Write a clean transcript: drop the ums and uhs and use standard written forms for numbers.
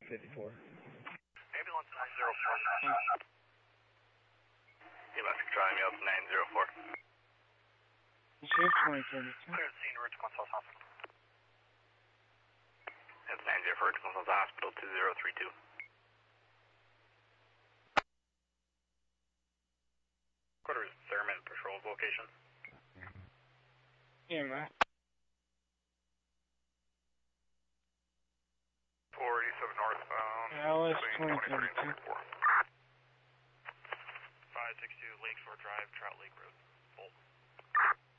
54. Ambulance 904. EMS control, ambulance 904. Sheriff 2032. Clear the scene, Rich Gonzales Hospital. It's 904, Rich Gonzales Hospital, 2032. Quarters, Thurman Patrol location. EMS. 487 northbound. LS between 2032. 562 Lakeshore Drive, Trout Lake Road.